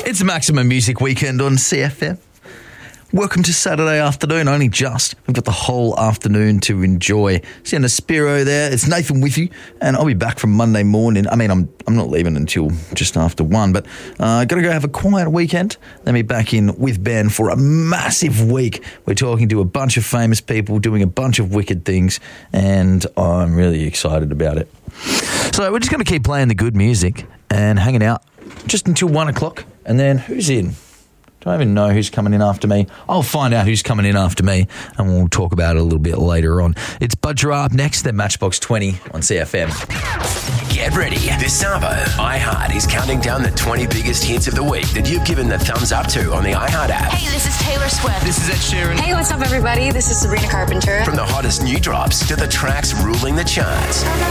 It's Maximum Music Weekend on CFM. Welcome to Saturday afternoon, only just. We've got the whole afternoon to enjoy. Seeing the Spiro there, it's Nathan with you, and I'll be back from Monday morning. I mean, I'm not leaving until just after 1, but got to go have a quiet weekend. Then be back in with Ben for a massive week. We're talking to a bunch of famous people, doing a bunch of wicked things, and I'm really excited about it. So we're just going to keep playing the good music and hanging out just until 1 o'clock, and then who's in? Don't even know who's coming in after me. I'll find out who's coming in after me, and we'll talk about it a little bit later on. It's Bud Giraffe next, then Matchbox 20 on CFM. Get ready. This Savo, iHeart is counting down the 20 biggest hits of the week that you've given the thumbs up to on the iHeart app. Hey, this is Taylor Swift. This is Ed Sheeran. Hey, what's up, everybody? This is Sabrina Carpenter. From the hottest new drops to the tracks ruling the charts.